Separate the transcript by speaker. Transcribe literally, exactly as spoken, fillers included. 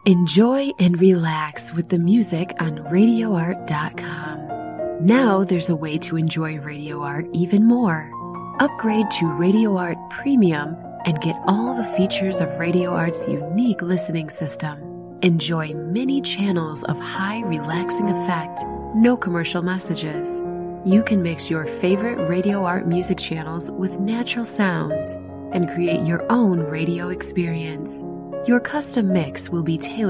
Speaker 1: Enjoy and relax with the music on radio art dot com. Now there's a way to enjoy Radio Art even more. Upgrade to Radio Art Premium and get all the features of Radio Art's unique listening system. Enjoy many channels of high relaxing effect, no commercial messages. You can mix your favorite Radio Art music channels with natural sounds and create your own radio experience. Your custom mix will be tailored